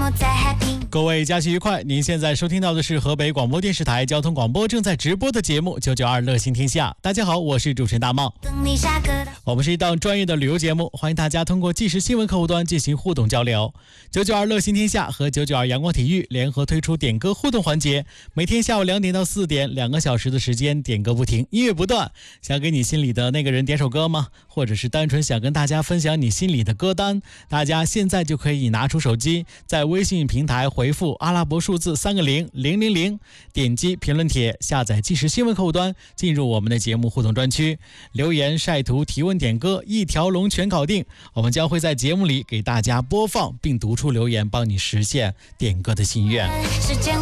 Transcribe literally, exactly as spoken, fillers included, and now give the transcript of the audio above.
各位假期愉快，您现在收听到的是河北广播电视台交通广播正在直播的节目九九二乐行天下。大家好，我是主持人大茂。我们是一档专业的旅游节目，欢迎大家通过即时新闻客户端进行互动交流。九九二乐行天下和九九二阳光体育联合推出点歌互动环节，每天下午两点到四点，两个小时的时间，点歌不停，音乐不断。想给你心里的那个人点首歌吗？或者是单纯想跟大家分享你心里的歌单？大家现在就可以拿出手机，在微信平台回复阿拉伯数字三个零零零零，点击评论帖，下载即时新闻客户端，进入我们的节目互动专区，留言晒图提问点歌，一条龙全搞定。我们将会在节目里给大家播放并读出留言，帮你实现点歌的心愿。